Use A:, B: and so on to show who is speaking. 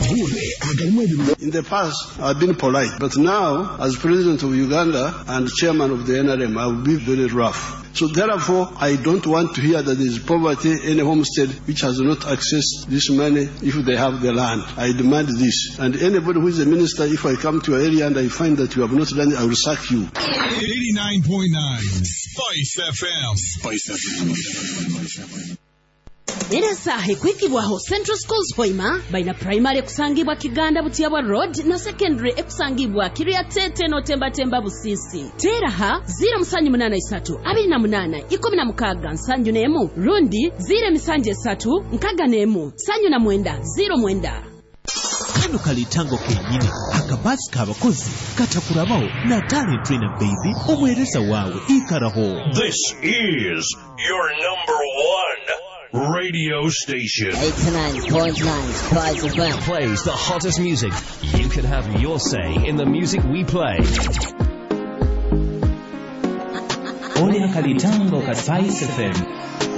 A: In the past, I've been polite, but now, as president of Uganda and chairman of the NRM, I will be very rough. So therefore, I don't want to hear that there is poverty in a homestead which has not accessed this money if they have the land. I demand this. And anybody who is a minister, if I come to your area and I find that you have not done it, I will sack you.
B: 89.9 Spice FM. Spice FM.
C: Era sahi kwikibwaho Central Schools Hoima baina primary kusangibwa Kiganda Butiabwa Road na secondary ekusangibwa Kiriatete no Temba Busisi. Teraha 083 28 16 nsanju nemu rundi 073 nkaga nemu sanju na mwenda 0 mwenda.
D: Kano kalitango kenyine akabasi kabakozi katakurabaho na talent trainer baby omwereza wawe ikaraho.
E: This is your number one radio station.
F: 89.9 Spice FM
G: plays the hottest music. You can have your say in the music we play.
H: Ole kalitango ka Spice FM.